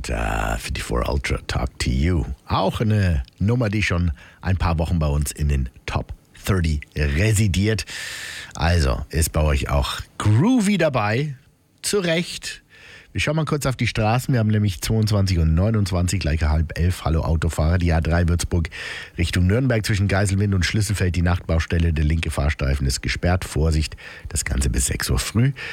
Da 54 Ultra Talk to You. Auch eine Nummer, die schon ein paar Wochen bei uns in den Top 30 residiert. Also ist bei euch auch Groovy dabei. Zu Recht. Wir schauen mal kurz auf die Straßen. Wir haben nämlich 22 und 29, gleich 10:30. Hallo Autofahrer. Die A3 Würzburg Richtung Nürnberg zwischen Geiselwind und Schlüsselfeld. Die Nachtbaustelle, der linke Fahrstreifen ist gesperrt. Vorsicht, das Ganze bis 6 Uhr früh.